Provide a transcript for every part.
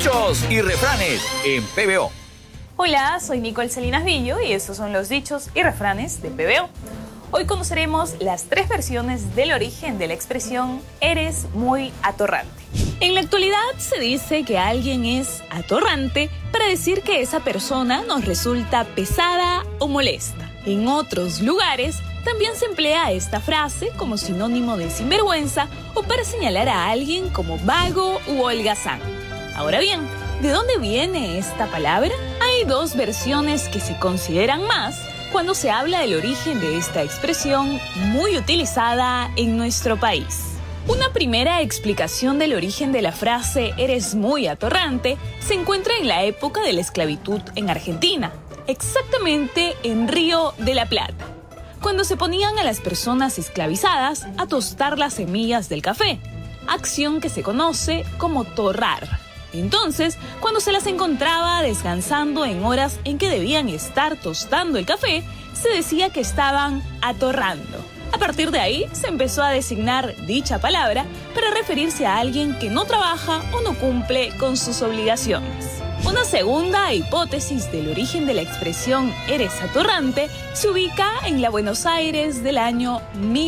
Dichos y refranes en PBO. Hola, soy Nicole Salinas Villo y estos son los dichos y refranes de PBO. Hoy conoceremos las 3 versiones del origen de la expresión eres muy atorrante. En la actualidad se dice que alguien es atorrante para decir que esa persona nos resulta pesada o molesta. En otros lugares también se emplea esta frase como sinónimo de sinvergüenza o para señalar a alguien como vago u holgazán. Ahora bien, ¿de dónde viene esta palabra? Hay 2 versiones que se consideran más cuando se habla del origen de esta expresión muy utilizada en nuestro país. Una primera explicación del origen de la frase eres muy atorrante se encuentra en la época de la esclavitud en Argentina, exactamente en Río de la Plata, cuando se ponían a las personas esclavizadas a tostar las semillas del café, acción que se conoce como torrar. Entonces, cuando se las encontraba descansando en horas en que debían estar tostando el café, se decía que estaban atorrando. A partir de ahí, se empezó a designar dicha palabra para referirse a alguien que no trabaja o no cumple con sus obligaciones. Una segunda hipótesis del origen de la expresión eres atorrante se ubica en la Buenos Aires del año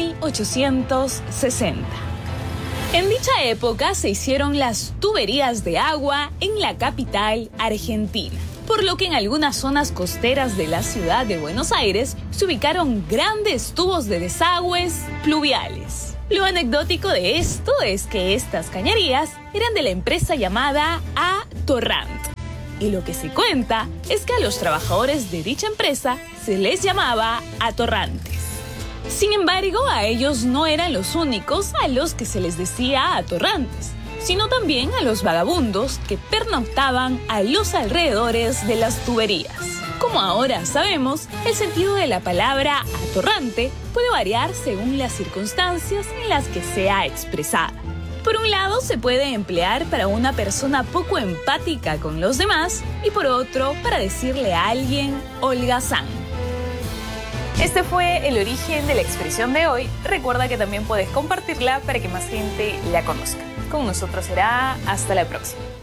1860. En dicha época se hicieron las tuberías de agua en la capital argentina, por lo que en algunas zonas costeras de la ciudad de Buenos Aires se ubicaron grandes tubos de desagües pluviales. Lo anecdótico de esto es que estas cañerías eran de la empresa llamada Atorrant, y lo que se cuenta es que a los trabajadores de dicha empresa se les llamaba atorrantes. Sin embargo, a ellos no eran los únicos a los que se les decía atorrantes, sino también a los vagabundos que pernoctaban a los alrededores de las tuberías. Como ahora sabemos, el sentido de la palabra atorrante puede variar según las circunstancias en las que sea expresada. Por un lado, se puede emplear para una persona poco empática con los demás y por otro, para decirle a alguien holgazán. Este fue el origen de la expresión de hoy. Recuerda que también puedes compartirla para que más gente la conozca. Con nosotros será hasta la próxima.